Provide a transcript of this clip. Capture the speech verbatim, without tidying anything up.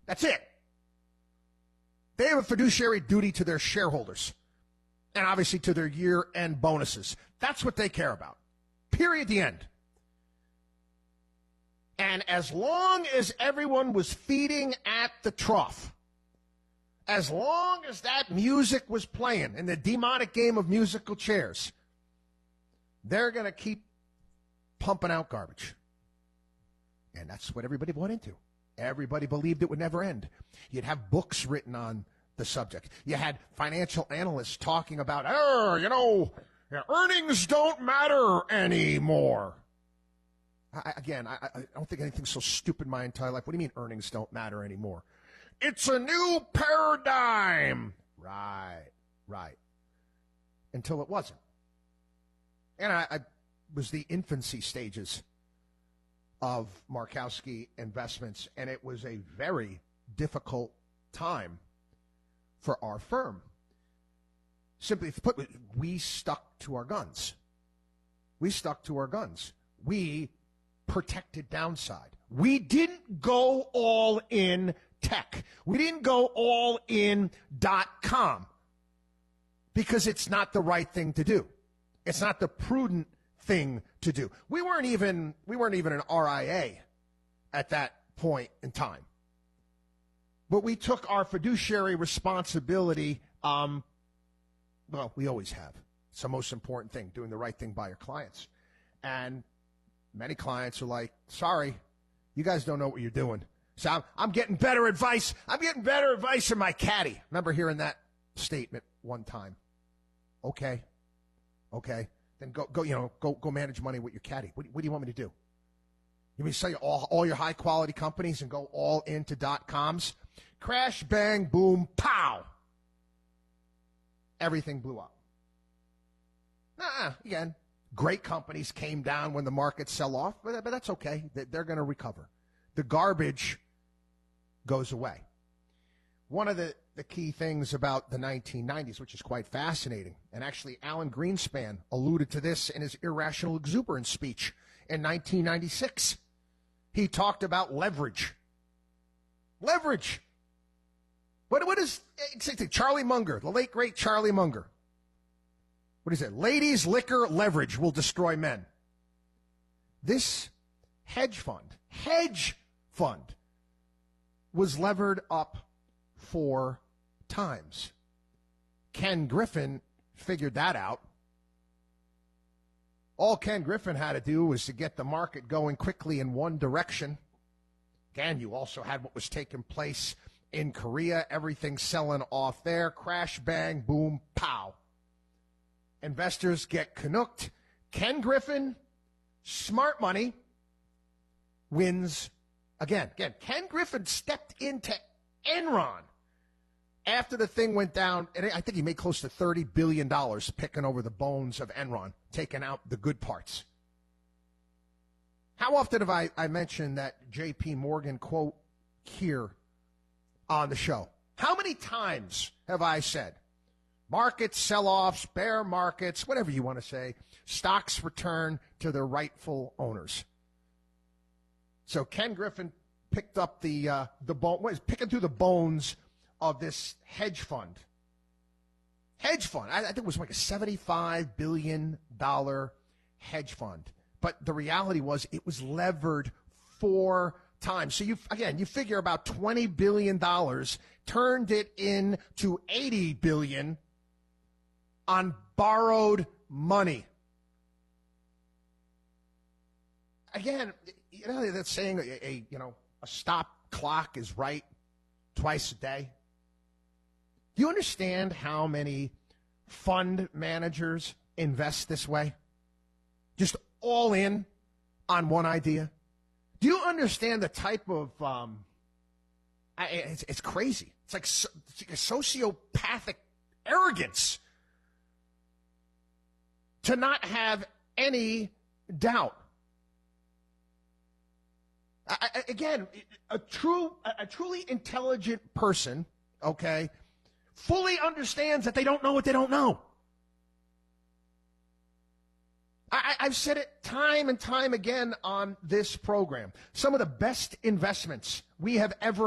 That's it. They have a fiduciary duty to their shareholders and obviously to their year-end bonuses. That's what they care about. Period. The end. And as long as everyone was feeding at the trough, as long as that music was playing in the demonic game of musical chairs, they're going to keep pumping out garbage. And that's what everybody bought into. Everybody believed it would never end. You'd have books written on the subject. You had financial analysts talking about, oh, you know, earnings don't matter anymore. I, again, I, I don't think anything's so stupid in my entire life. What do you mean earnings don't matter anymore? It's a new paradigm. Right, right. Until it wasn't. And I, I was the infancy stages of Markowski Investments, and it was a very difficult time for our firm. Simply put, we stuck to our guns. We stuck to our guns. We protected downside. We didn't go all in tech. We didn't go all in dot com because it's not the right thing to do. It's not the prudent thing to do. We weren't even we weren't even an R I A at that point in time. But we took our fiduciary responsibility, um, well, we always have. It's the most important thing, doing the right thing by your clients. And many clients are like, sorry, you guys don't know what you're doing. So I'm, I'm getting better advice. I'm getting better advice from my caddy. Remember hearing that statement one time. Okay. Okay. Then go, go, you know, go, go manage money with your caddy. What, what do you want me to do? You mean sell you all, all your high quality companies and go all into dot coms? Crash, bang, boom, pow. Everything blew up. Nah, again, great companies came down when the markets sell off, but, but that's okay. They're going to recover. The garbage goes away. One of the, the key things about the nineteen nineties, which is quite fascinating, and actually Alan Greenspan alluded to this in his Irrational Exuberance speech in nineteen ninety-six. He talked about leverage. Leverage. What, what is, Charlie Munger, the late great Charlie Munger. What is it? Ladies, liquor, leverage will destroy men. This hedge fund, hedge fund, was levered up four times. Ken Griffin figured that out. All Ken Griffin had to do was to get the market going quickly in one direction. Again, you also had what was taking place in Korea, everything selling off there. Crash, bang, boom, pow. Investors get canucked. Ken Griffin, smart money, wins again. Again, Ken Griffin stepped into Enron after the thing went down, and I think he made close to thirty billion dollars picking over the bones of Enron, taking out the good parts. How often have I, I mentioned that J P Morgan quote here on the show? How many times have I said, market sell-offs, bear markets, whatever you want to say, stocks return to their rightful owners? So Ken Griffin picked up the uh, the bone, what is picking through the bones of this hedge fund. Hedge fund. I, I think it was like a seventy-five billion dollars hedge fund. But the reality was it was levered four times. So you, again, you figure about twenty billion dollars, turned it into eighty billion dollars on borrowed money. Again, you know, that's saying a, a, you know, a stop clock is right twice a day. Do you understand how many fund managers invest this way? Just all in on one idea? Do you understand the type of, um, I, it's, it's crazy. It's like, so, it's like a sociopathic arrogance to not have any doubt. I, I, again, a true, a, a truly intelligent person, okay, fully understands that they don't know what they don't know. I, I've said it time and time again on this program. Some of the best investments we have ever